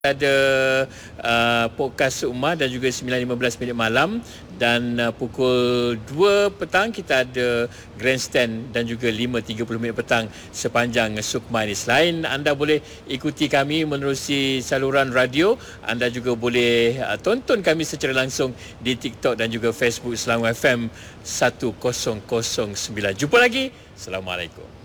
ada podcast Ummah dan juga 9.15 malam, dan pukul 2 petang kita ada Grandstand dan juga 5.30 petang sepanjang Sukma ini. Selain anda boleh ikuti kami menerusi saluran radio, anda juga boleh tonton kami secara langsung di TikTok dan juga Facebook Selangor FM 1009. Jumpa lagi. Assalamualaikum.